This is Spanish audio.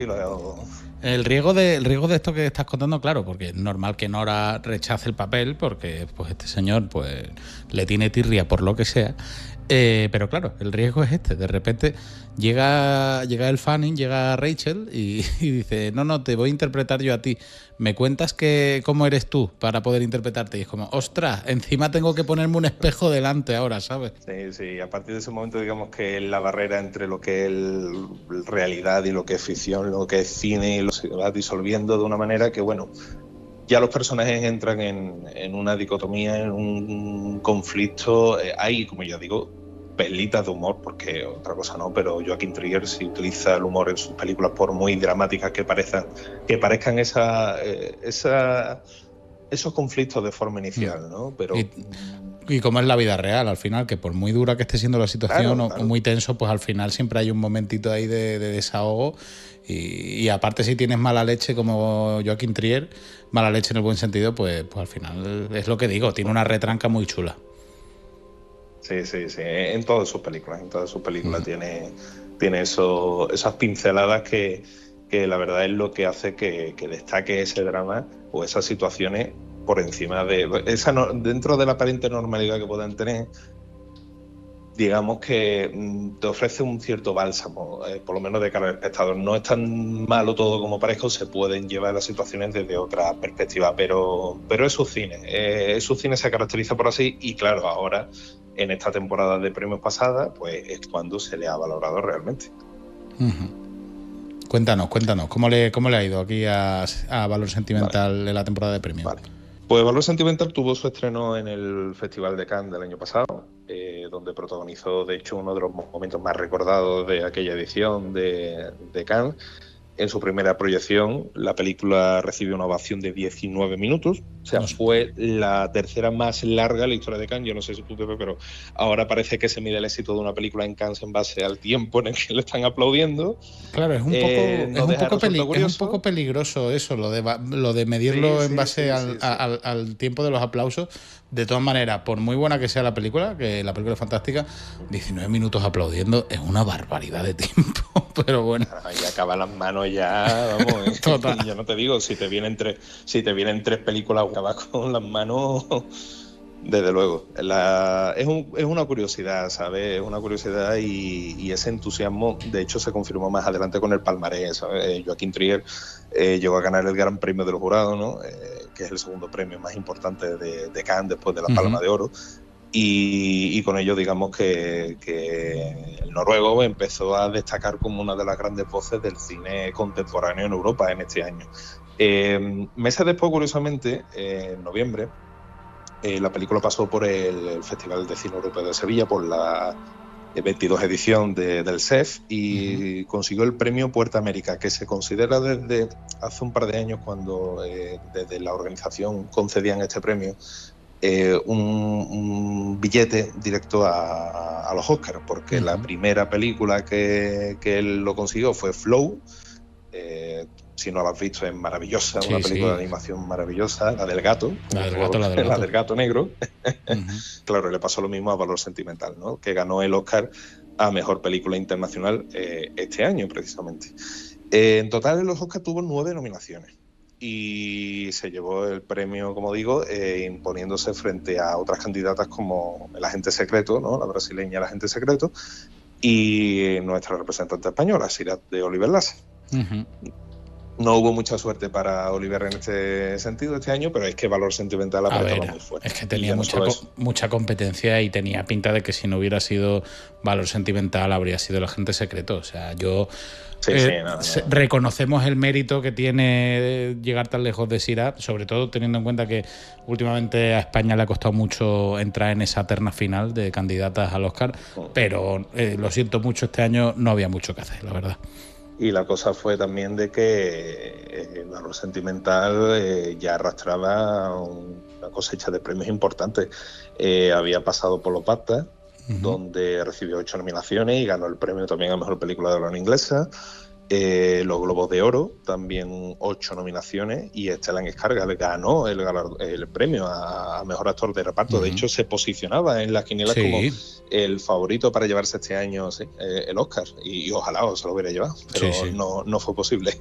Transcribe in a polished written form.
lo- El riesgo de esto que estás contando, claro, porque es normal que Nora rechace el papel, porque pues este señor pues le tiene tirria por lo que sea. Pero claro, el riesgo es este. De repente llega el Fanning, llega Rachel y dice, no, te voy a interpretar yo a ti. ¿Me cuentas cómo eres tú para poder interpretarte? Y es como, ostras, encima tengo que ponerme un espejo delante ahora, ¿sabes? Sí, sí, a partir de ese momento digamos que la barrera entre lo que es realidad y lo que es ficción, lo que es cine, y lo se va disolviendo de una manera que, bueno, ya los personajes entran en una dicotomía, en un conflicto. Hay, como ya digo, pelitas de humor, porque otra cosa no, pero Joaquin Trier sí utiliza el humor en sus películas, por muy dramáticas que parezcan esos conflictos de forma inicial, ¿no? Y, Pero y como es la vida real, al final, que por muy dura que esté siendo la situación claro, o claro. muy tenso, pues al final siempre hay un momentito ahí de desahogo. Y aparte, si tienes mala leche como Joaquin Trier, mala leche en el buen sentido, pues al final es lo que digo, tiene una retranca muy chula. Sí, sí, sí. En todas sus películas tiene esas pinceladas que la verdad es lo que hace que destaque ese drama o esas situaciones por encima de dentro de la aparente normalidad que puedan tener. Digamos que te ofrece un cierto bálsamo, por lo menos de cara al espectador. No es tan malo todo como parezca, o se pueden llevar las situaciones desde otra perspectiva, pero es su cine. Su cine se caracteriza por así, y claro, ahora, en esta temporada de premios pasada, pues es cuando se le ha valorado realmente. Cuéntanos, ¿cómo le ha ido aquí a Valor Vale, Sentimental en la temporada de premios? vale. Pues Valor Sentimental tuvo su estreno en el Festival de Cannes del año pasado, donde protagonizó, de hecho, uno de los momentos más recordados de aquella edición de Cannes. En su primera proyección, la película recibió una ovación de 19 minutos. O sea, No sé. fue la tercera más larga en la historia de Cannes. Yo no sé si tú, Pepe, pero ahora parece que se mide el éxito de una película en Cannes en base al tiempo en el que le están aplaudiendo. Claro, No deja de resultar es un poco curioso. peligroso eso, lo de Sí, medirlo en sí, base sí, sí, sí. al tiempo de los aplausos. De todas maneras, por muy buena que sea la película, que la película es fantástica, 19 minutos aplaudiendo es una barbaridad de tiempo. Pero bueno, Y acaba las manos ya, vamos, total. yo no te digo, si te vienen tres películas, acabas con las manos. Desde luego, es una curiosidad, ¿sabes? Es una curiosidad, y ese entusiasmo, de hecho, se confirmó más adelante con el palmarés, ¿sabes? Joaquin Trier llegó a ganar el Gran Premio del Jurado, ¿no? Que es el segundo premio más importante de Cannes después de la Palma de Oro. Y con ello, digamos que el noruego empezó a destacar como una de las grandes voces del cine contemporáneo en Europa en este año. Meses después, curiosamente, en noviembre, la película pasó por el Festival de Cine Europeo de Sevilla, por la 22 edición del CEF, y consiguió el premio Puerta América, que se considera desde hace un par de años, cuando desde la organización concedían este premio, un billete directo a los Oscars, porque la primera película que él lo consiguió fue Flow. Si no la has visto, es maravillosa, una Sí, película sí. de animación maravillosa, la del gato, La como del gato, todo, la del la gato. del gato negro. Claro, le pasó lo mismo a Valor Sentimental, ¿no? Que ganó el Oscar a Mejor Película Internacional este año, precisamente. En total, en los Oscars tuvo 9 nominaciones y se llevó el premio, como digo, imponiéndose frente a otras candidatas como El Agente Secreto, ¿no? La brasileña El Agente Secreto, y nuestra representante española, Sirat de Oliver Lasso. No hubo mucha suerte para Oliver en este sentido este año, pero es que Valor Sentimental A apretaba ver, muy fuerte. es que Y tenía ya no solo eso. mucha competencia y tenía pinta de que si no hubiera sido Valor Sentimental habría sido El Agente Secreto. O sea, Sí, sí, no. reconocemos el mérito que tiene llegar tan lejos de Sirab, sobre todo teniendo en cuenta que últimamente a España le ha costado mucho entrar en esa terna final de candidatas al Oscar, pero lo siento mucho, este año no había mucho que hacer, la verdad. Y la cosa fue también de que Valor Sentimental ya arrastraba una cosecha de premios importantes. Había pasado por los BAFTA, donde recibió 8 nominaciones y ganó el premio también a Mejor Película de Habla Inglesa. Los Globos de Oro, también 8 nominaciones, y Stellan Skarsgård ganó el premio a Mejor Actor de Reparto. De hecho, se posicionaba en las quinielas como el favorito para llevarse este año el Oscar, y ojalá se lo hubiera llevado, pero no fue posible.